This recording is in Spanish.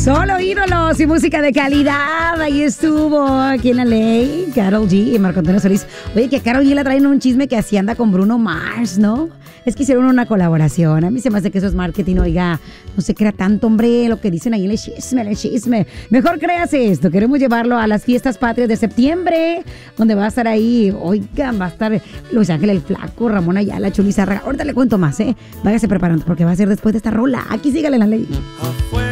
Solo ídolos y música de calidad. Ahí estuvo aquí en la ley Karol G y Marco Antonio Solís. Oye, que a Karol G la traen un chisme que así anda con Bruno Mars, ¿no? Es que hicieron una colaboración. A mí se me hace que eso es marketing. Oiga, no se crea tanto, hombre, lo que dicen ahí en el chisme. Mejor créase esto. Queremos llevarlo a las fiestas patrias de septiembre, donde va a estar ahí, oigan, va a estar Luis Ángel el Flaco, Ramón Ayala, Chuli Zárraga. Ahorita le cuento más, ¿eh? Váyase preparando porque va a ser después de esta rola. Aquí sígale en la ley.